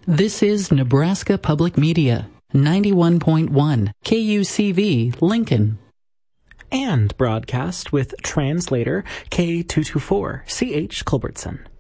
This is Nebraska Public Media, 91.1 KUCV, Lincoln. And broadcast with translator K224, C.H. Culbertson.